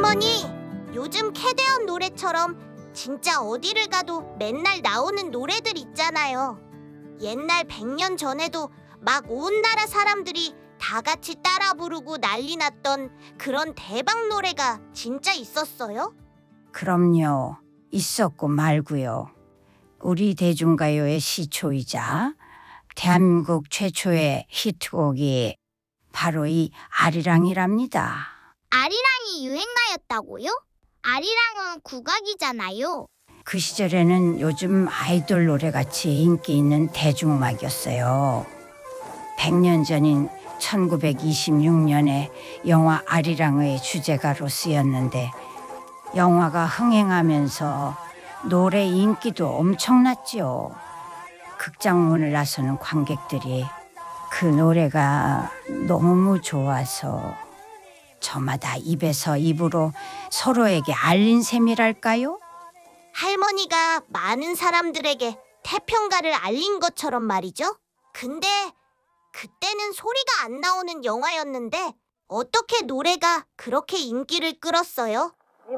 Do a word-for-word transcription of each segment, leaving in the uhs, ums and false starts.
할머니, 요즘 캐대언 노래처럼 진짜 어디를 가도 맨날 나오는 노래들 있잖아요. 옛날 백 년 전에도 막 온 나라 사람들이 다 같이 따라 부르고 난리 났던 그런 대박 노래가 진짜 있었어요? 그럼요. 있었고 말고요. 우리 대중가요의 시초이자 대한민국 최초의 히트곡이 바로 이 아리랑이랍니다. 아리랑이 유행가였다고요? 아리랑은 국악이잖아요. 그 시절에는 요즘 아이돌 노래같이 인기 있는 대중음악이었어요. 백 년 전인 천구백이십육 년에 영화 아리랑의 주제가로 쓰였는데 영화가 흥행하면서 노래 인기도 엄청났지요. 극장문을 나서는 관객들이 그 노래가 너무 좋아서 저마다 입에서 입으로 서로에게 알린 셈이랄까요? 할머니가 많은 사람들에게 태평가를 알린 것처럼 말이죠. 근데 그때는 소리가 안 나오는 영화였는데 어떻게 노래가 그렇게 인기를 끌었어요?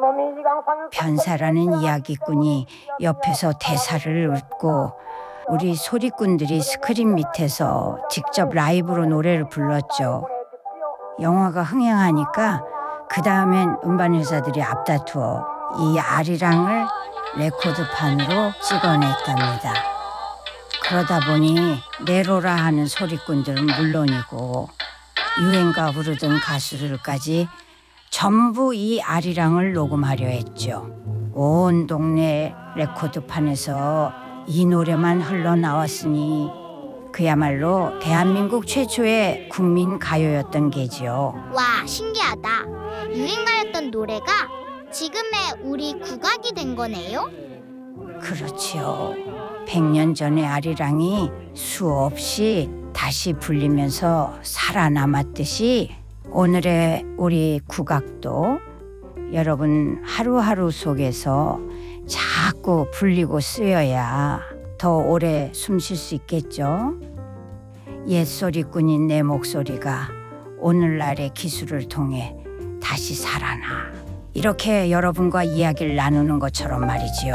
변사라는 이야기꾼이 옆에서 대사를 읊고 우리 소리꾼들이 스크린 밑에서 직접 라이브로 노래를 불렀죠. 영화가 흥행하니까 그 다음엔 음반회사들이 앞다투어 이 아리랑을 레코드판으로 찍어냈답니다. 그러다 보니 내로라 하는 소리꾼들은 물론이고 유행가 부르던 가수들까지 전부 이 아리랑을 녹음하려 했죠. 온 동네 레코드판에서 이 노래만 흘러나왔으니 그야말로 대한민국 최초의 국민 가요였던 게지요. 와, 신기하다. 유행가였던 노래가 지금의 우리 국악이 된 거네요? 그렇지요. 백 년 전의 아리랑이 수없이 다시 불리면서 살아남았듯이 오늘의 우리 국악도 여러분 하루하루 속에서 자꾸 불리고 쓰여야 더 오래 숨 쉴 수 있겠죠. 옛 소리꾼인 내 목소리가 오늘날의 기술을 통해 다시 살아나. 이렇게 여러분과 이야기를 나누는 것처럼 말이지요.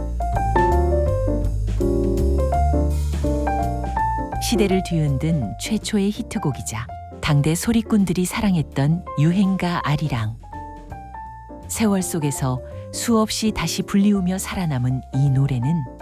시대를 뒤흔든 최초의 히트곡이자 당대 소리꾼들이 사랑했던 유행가 아리랑. 세월 속에서 수없이 다시 불리우며 살아남은 이 노래는